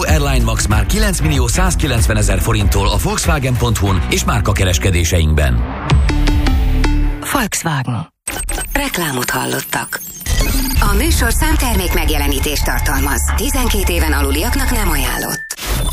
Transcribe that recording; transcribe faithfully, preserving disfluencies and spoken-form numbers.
Airline Max már kilenc millió százkilencven ezer forinttól a Volkswagen pont hu-n és márkakereskedéseinkben. Volkswagen. Reklámot hallottak. A műsor számtermék megjelenítést tartalmaz. tizenkét éven aluliaknak nem ajánlott.